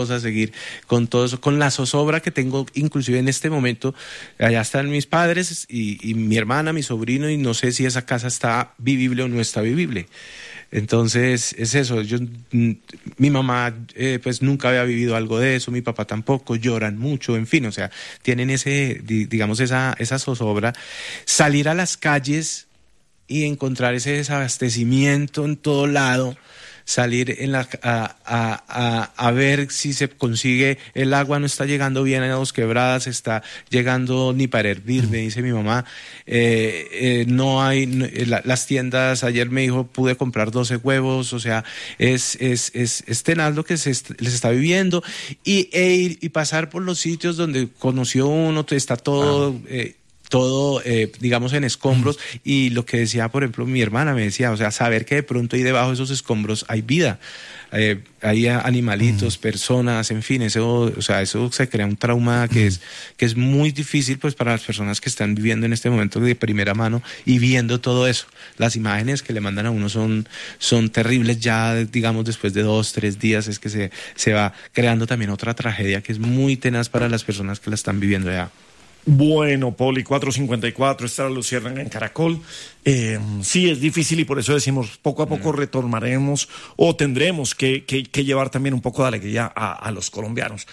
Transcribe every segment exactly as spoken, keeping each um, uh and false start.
a seguir con todo eso, con la zozobra que tengo, inclusive en este momento. Allá están mis padres y, y mi hermana, mi sobrino, y no sé si esa casa está vivible o no está vivible. Entonces es eso. Yo, mi mamá eh, pues nunca había vivido algo de eso, mi papá tampoco, lloran mucho, en fin, o sea, tienen ese, digamos, esa, esa zozobra. Salir a las calles y encontrar ese desabastecimiento en todo lado, salir en la, a, a, a, a ver si se consigue, el agua no está llegando bien a Dos Quebradas, está llegando ni para hervir, me dice mi mamá, eh, eh, no hay, no, la, las tiendas, ayer me dijo, pude comprar doce huevos, o sea, es, es, es, es tenaz lo que se est- les está viviendo, y, e ir, y pasar por los sitios donde conoció uno, está todo... Ah. Eh, todo, eh, digamos, en escombros, y lo que decía, por ejemplo, mi hermana me decía, o sea, saber que de pronto ahí debajo de esos escombros hay vida, eh, hay animalitos, uh-huh. personas, en fin, eso, o sea, eso se crea un trauma que es, que es muy difícil, pues, para las personas que están viviendo en este momento de primera mano y viendo todo eso. Las imágenes que le mandan a uno son, son terribles ya, digamos, después de dos, tres días, es que se, se va creando también otra tragedia que es muy tenaz para las personas que la están viviendo allá. Bueno, Poli, cuatro cincuenta y cuatro, está la Luciérnaga en Caracol. Eh, sí, es difícil y por eso decimos, poco a poco retomaremos o tendremos que, que, que llevar también un poco de alegría a, a los colombianos.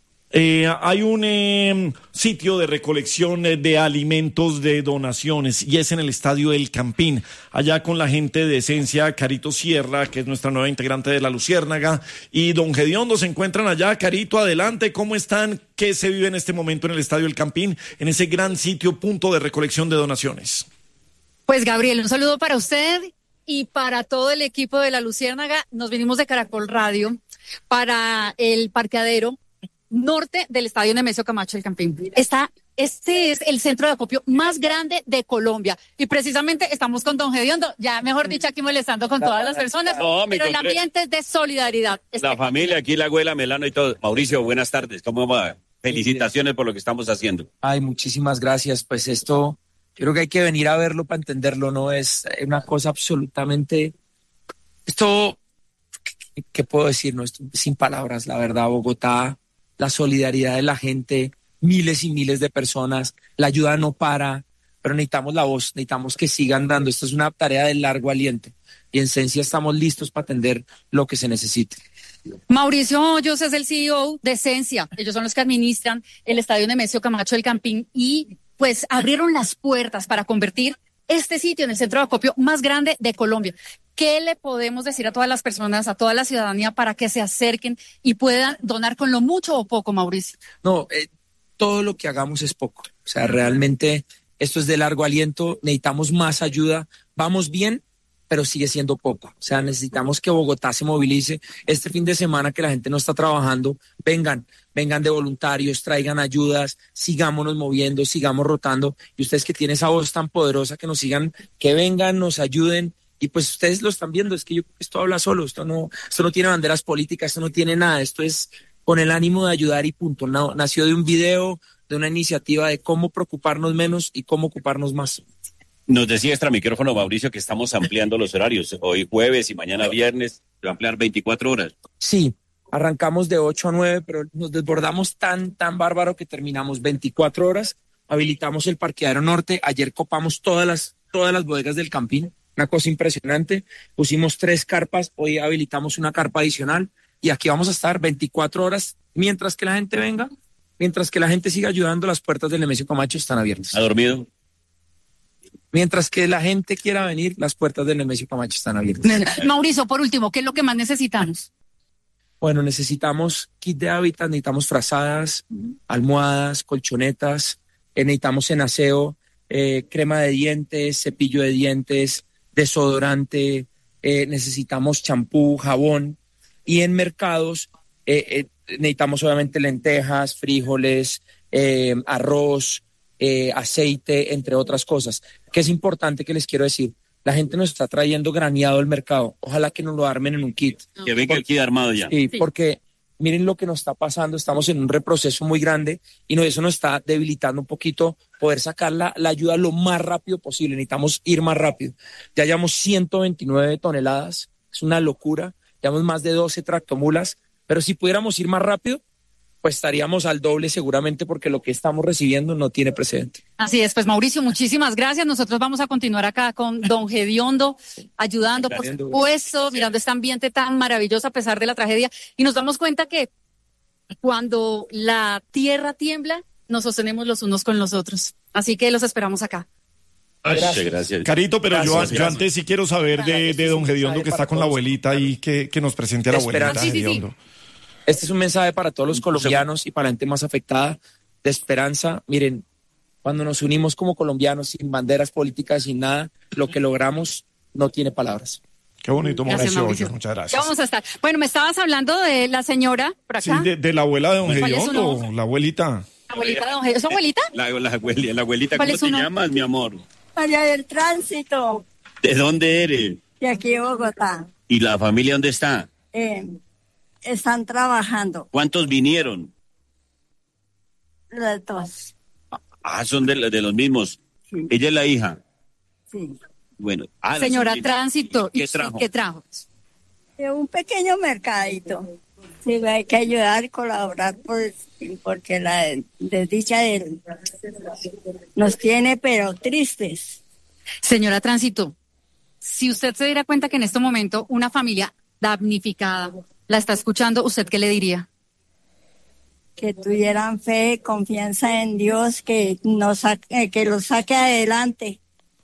Eh, hay un eh, sitio de recolección de alimentos de donaciones y es en el Estadio El Campín, allá con la gente de Esencia, Carito Sierra, que es nuestra nueva integrante de la Luciérnaga, y don Gediondo se encuentran allá. Carito, adelante, ¿cómo están? ¿Qué se vive en este momento en el Estadio El Campín, en ese gran sitio, punto de recolección de donaciones? Pues Gabriel, un saludo para usted y para todo el equipo de la Luciérnaga. Nos vinimos de Caracol Radio para el parqueadero norte del Estadio Nemesio Camacho El Campín. Está, este es el centro de acopio más grande de Colombia y precisamente estamos con don Gediondo, ya mejor dicho aquí molestando con todas las personas, no, pero el ambiente es de solidaridad. La familia, aquí la abuela, Melano y todo. Mauricio, buenas tardes, ¿cómo va? Felicitaciones por lo que estamos haciendo. Ay, muchísimas gracias, pues esto, yo creo que hay que venir a verlo para entenderlo, ¿no? Es una cosa absolutamente, esto, ¿qué, qué puedo decir? No, esto, sin palabras, la verdad, Bogotá, la solidaridad de la gente, miles y miles de personas, la ayuda no para, pero necesitamos la voz, necesitamos que sigan dando. Esto es una tarea de largo aliento y en Esencia estamos listos para atender lo que se necesite. Mauricio Hoyos es el C E O de Esencia, ellos son los que administran el Estadio Nemesio Camacho El Campín y pues abrieron las puertas para convertir este sitio en el centro de acopio más grande de Colombia. ¿Qué le podemos decir a todas las personas, a toda la ciudadanía para que se acerquen y puedan donar con lo mucho o poco, Mauricio? No, eh, todo lo que hagamos es poco. O sea, realmente esto es de largo aliento, necesitamos más ayuda. Vamos bien, pero sigue siendo poco. O sea, necesitamos que Bogotá se movilice. Este fin de semana que la gente no está trabajando, vengan, vengan de voluntarios, traigan ayudas, sigámonos moviendo, sigamos rotando. Y ustedes que tienen esa voz tan poderosa, que nos sigan, que vengan, nos ayuden. Y pues ustedes lo están viendo, es que yo, esto habla solo, esto no, esto no tiene banderas políticas, esto no tiene nada, esto es con el ánimo de ayudar y punto. No, nació de un video, de una iniciativa de cómo preocuparnos menos y cómo ocuparnos más. Nos decía extra micrófono, Mauricio, que estamos ampliando los horarios. Hoy jueves y mañana viernes, se va a ampliar veinticuatro horas. Sí, arrancamos de ocho a nueve, pero nos desbordamos tan, tan bárbaro que terminamos veinticuatro horas. Habilitamos el parqueadero norte. Ayer copamos todas las, todas las bodegas del Campín. Una cosa impresionante. Pusimos tres carpas. Hoy habilitamos una carpa adicional. Y aquí vamos a estar veinticuatro horas mientras que la gente venga, mientras que la gente siga ayudando. Las puertas del Nemesio Camacho están abiertas. ¿Ha dormido? Mientras que la gente quiera venir, las puertas del Nemesio Camacho están abiertas. Mauricio, por último, ¿qué es lo que más necesitamos? Bueno, necesitamos kit de hábitat, necesitamos frazadas, almohadas, colchonetas, eh, necesitamos en aseo, eh, crema de dientes, cepillo de dientes, desodorante, eh, necesitamos champú, jabón, y en mercados eh, eh, necesitamos obviamente lentejas, frijoles, eh, arroz, eh, aceite, entre otras cosas. Que es importante que les quiero decir, la gente nos está trayendo graneado al mercado, ojalá que nos lo armen en un kit. Que venga el kit armado ya. Sí, sí, porque miren lo que nos está pasando, estamos en un reproceso muy grande y no, eso nos está debilitando un poquito poder sacar la, la ayuda lo más rápido posible, necesitamos ir más rápido. Ya llevamos ciento veintinueve toneladas, es una locura, llevamos más de doce tractomulas, Pero si pudiéramos ir más rápido, pues estaríamos al doble seguramente, porque lo que estamos recibiendo no tiene precedente. Así es, pues Mauricio, muchísimas gracias. Nosotros vamos a continuar acá con don Gediondo, ayudando, por supuesto, mirando este ambiente tan maravilloso a pesar de la tragedia. Y nos damos cuenta que cuando la tierra tiembla, nos sostenemos los unos con los otros. Así que los esperamos acá. Gracias. gracias. Carito, pero Gracias, yo, gracias. yo antes sí quiero saber de, de don Gediondo, que está con la abuelita y que, que nos presente a la abuelita. Esperanza. Sí, sí, sí. Gediondo. Este es un mensaje para todos los colombianos y para la gente más afectada, de esperanza. Miren, cuando nos unimos como colombianos, sin banderas políticas, sin nada, lo que logramos no tiene palabras. Qué bonito, Gracias, Mauricio. Mauricio. Hoyos, muchas Ya gracias. vamos a estar. Bueno, me estabas hablando de la señora por Sí, acá. de, de la abuela de don ¿Cuál es su Gediondo, nombre? la abuelita. Abuelita de don Gediondo. ¿Es su abuelita? La, la, abuelita, la abuelita, ¿Cuál ¿cómo es su te nombre? llamas, mi amor? María del Tránsito, ¿De dónde eres? de aquí de Bogotá. ¿Y la familia dónde está? Eh, están trabajando ¿Cuántos vinieron? los dos. Ah, son de, de los mismos. Sí. Ella es la hija. Sí. Bueno. Ah, la Señora sobrina. Tránsito. ¿Qué ¿y trajo? ¿Qué trajo? De un pequeño mercadito. Sí, hay que ayudar y colaborar pues, porque la desdicha de él nos tiene pero tristes. Señora Tránsito, si usted se diera cuenta que en este momento una familia damnificada la está escuchando, ¿usted qué le diría? Que tuvieran fe, confianza en Dios, que nos sa- eh, que los saque adelante.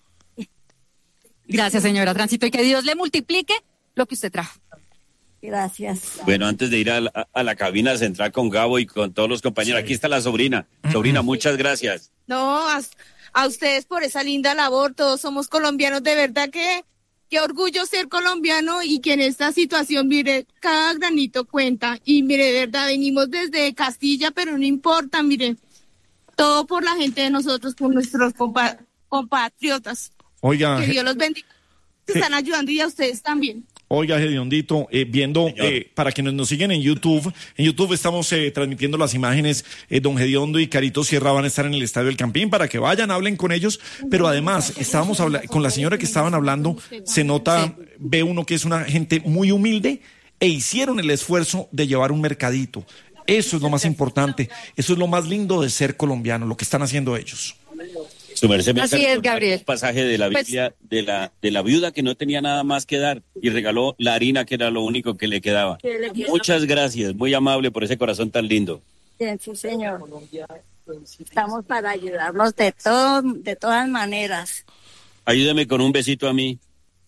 Gracias, señora Tránsito, y que Dios le multiplique lo que usted trajo. Gracias. Bueno, antes de ir a la, a la cabina central con Gabo y con todos los compañeros, aquí está la sobrina. Sobrina, muchas gracias. No, a, a ustedes por esa linda labor, todos somos colombianos, de verdad que qué orgullo ser colombiano y que en esta situación, mire, cada granito cuenta y mire, de verdad, venimos desde Castilla, pero no importa, mire, todo por la gente de nosotros, por nuestros compa- compatriotas, Oiga, que Ge- Dios los bendiga, se están ayudando y a ustedes también. Oiga, Gediondito, eh, viendo, Señor. eh, para quienes nos siguen en YouTube, en YouTube estamos eh, transmitiendo las imágenes, eh, don Gediondo y Carito Sierra van a estar en el Estadio del Campín para que vayan, hablen con ellos, pero además, estábamos habla- con la señora que estaban hablando, se nota, ve uno que es una gente muy humilde e hicieron el esfuerzo de llevar un mercadito. Eso es lo más importante, eso es lo más lindo de ser colombiano, lo que están haciendo ellos. Su merced me Así hace es, recordar Gabriel. un pasaje de la Pues- Biblia de la de la viuda que no tenía nada más que dar y regaló la harina, que era lo único que le quedaba. Que le quedaba. Muchas gracias, muy amable por ese corazón tan lindo. Bien, sí, señor. Estamos para ayudarnos de todo, de todas maneras. Ayúdeme con un besito a mí.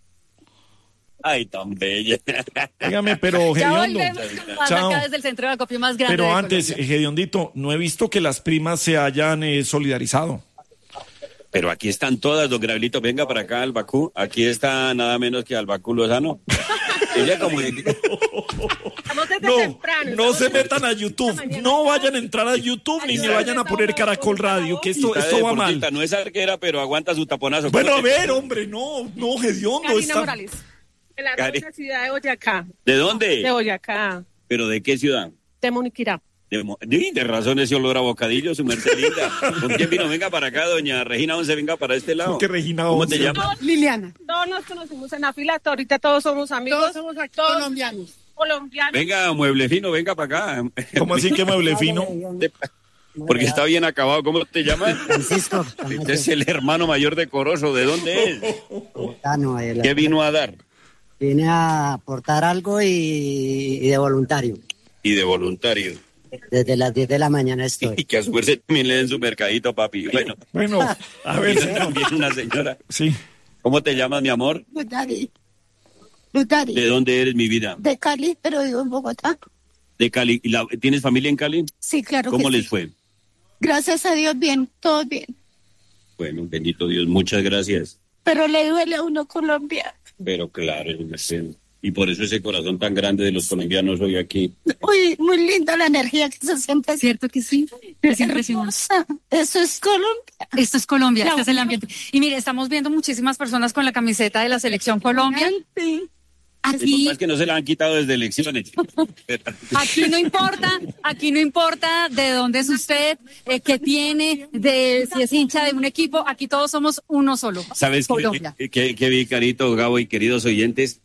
Ay, tan bella. Dígame, pero Ya Gediondo, volvemos con más chao. acá desde el centro de acopio más grande Pero de antes, Colombia. eh, Gediondito, no he visto que las primas se hayan eh, solidarizado. Pero aquí están todas, don Gravelito, venga para acá al Bakú. Aquí está nada menos que al Bakú Lozano. Ella como... Estamos desde No, temprano. no se metan a YouTube, no vayan a entrar a YouTube ni me vayan a poner Caracol Radio, que esto, Está esto va mal. deportista, no es arquera, pero aguanta su taponazo. Bueno, a ver, hombre, no, no, Gediondo Karina está. Morales, de la Cari- hermosa ciudad de Boyacá, ¿De dónde? de Boyacá, ¿Pero de qué ciudad? de Moniquirá. De, Mo- de, de razón ese olor a bocadillo, su merced linda. ¿Con quién vino? Venga para acá, doña Regina Once, venga para este lado. ¿Cómo que Regina ¿Cómo te Once? llamas? Liliana. Todos nos conocimos en la fila, ahorita todos somos amigos. Todos somos colombianos. Colombianos. Venga, mueble fino, venga para acá. ¿Cómo así que mueble fino? Porque está bien acabado. ¿Cómo te llamas? Francisco, Este es el hermano mayor de Corozo. ¿De dónde es? Bogotano, eh, la- ¿Qué vino a dar? vine a aportar algo y, y de voluntario. Y de voluntario. Desde las diez de la mañana Y estoy. que a su vez también le den su mercadito, papi. Bueno, Bueno, a ver, viene también una señora. sí. ¿Cómo te llamas, mi amor? Lutari. Lutari. ¿De dónde eres, mi vida? De Cali, pero vivo en Bogotá. De Cali. ¿Y la- ¿Tienes familia en Cali? Sí, claro ¿Cómo que les sí. fue? Gracias a Dios, bien, todo bien. Bueno, bendito Dios, muchas gracias. Pero le duele a uno Colombia. Pero claro, es merced. Y por eso ese corazón tan grande de los colombianos hoy aquí. Uy, muy linda la energía que se siente. ¿Cierto que sí? Es impresionante. Hermosa. Eso es Colombia. Esto es Colombia, La este es el ambiente. Y mire, estamos viendo muchísimas personas con la camiseta de la Selección Colombia. Sí. Aquí, Es que no se la han quitado desde elecciones. Pero- aquí no importa, aquí no importa de dónde es usted, eh, qué tiene, de si es hincha de un equipo, aquí todos somos uno solo. ¿Sabes qué, Colombia. qué, qué- qué vi, Carito, Gabo y queridos oyentes?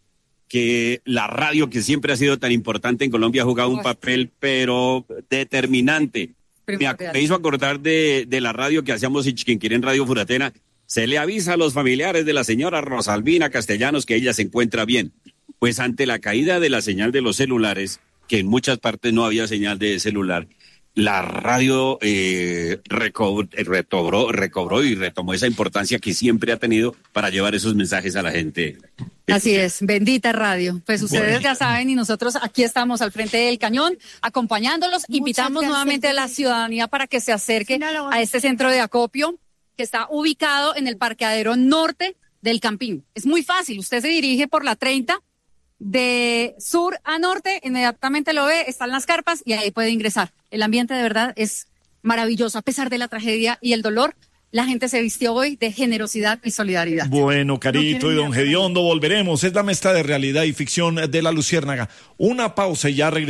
que la radio, que siempre ha sido tan importante en Colombia, ha jugado un papel, pero determinante. Me, me hizo acordar de, de la radio que hacíamos en Chiquinquirá, en Radio Furatena. Se le avisa a los familiares de la señora Rosalvina Castellanos que ella se encuentra bien. Pues ante la caída de la señal de los celulares, que en muchas partes no había señal de celular, la radio eh, recobró, recobró, recobró y retomó esa importancia que siempre ha tenido para llevar esos mensajes a la gente. Así es, bendita radio. Pues ustedes bueno. ya saben, y nosotros aquí estamos al frente del cañón, acompañándolos. Muchas Invitamos gracias. nuevamente a la ciudadanía para que se acerque a este centro de acopio que está ubicado en el parqueadero norte del Campín. Es muy fácil, usted se dirige por la treinta de sur a norte, inmediatamente lo ve, están las carpas y ahí puede ingresar. El ambiente de verdad es maravilloso, a pesar de la tragedia y el dolor. La gente se vistió hoy de generosidad y solidaridad. Bueno, Carito no y don Gediondo, volveremos. Es la mezcla de realidad y ficción de La Luciérnaga. Una pausa y ya regresamos.